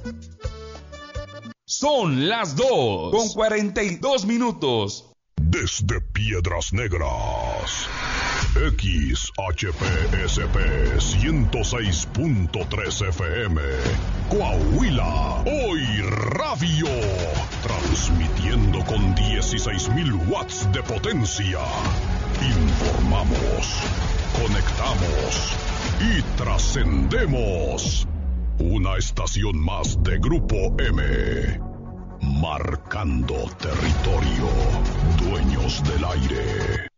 Son las 2:42. Desde Piedras Negras, XHPSP 106.3 FM, Coahuila, Hoy Radio, transmitiendo con 16,000 watts de potencia. Informamos, conectamos y trascendemos. Una estación más de Grupo M. Marcando territorio, dueños del aire.